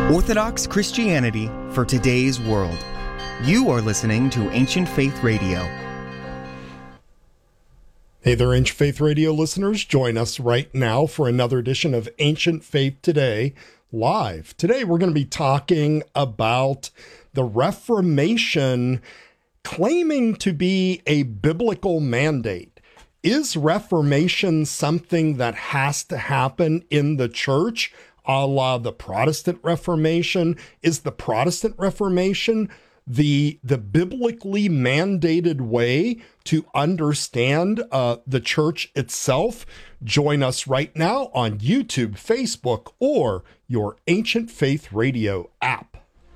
Orthodox Christianity for today's world. You are listening to Ancient Faith Radio. Hey there, Ancient Faith Radio listeners. Join us right now for another edition of Ancient Faith Today live. Today we're going to be talking about the Reformation claiming to be a biblical mandate. Is Reformation something that has to happen in the church, a la the Protestant Reformation? Is the Protestant Reformation the biblically mandated way to understand the church itself? Join us right now on YouTube, Facebook, or your Ancient Faith Radio app.